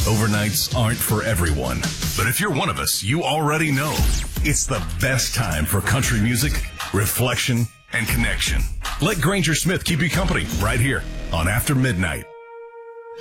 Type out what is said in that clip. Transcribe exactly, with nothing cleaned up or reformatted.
Overnights aren't for everyone, but if you're one of us, you already know it's the best time for country music, reflection, and connection. Let Granger Smith keep you company right here on After Midnight.